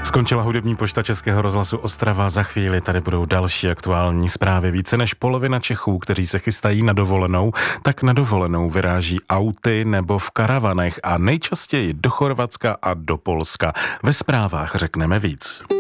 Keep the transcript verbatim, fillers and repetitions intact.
Skončila hudební pošta Českého rozhlasu Ostrava. Za chvíli tady budou další aktuální zprávy. Více než polovina Čechů, kteří se chystají na dovolenou, tak na dovolenou vyráží auty nebo v karavanech a nejčastěji do Chorvatska a do Polska. Ve zprávách řekneme víc.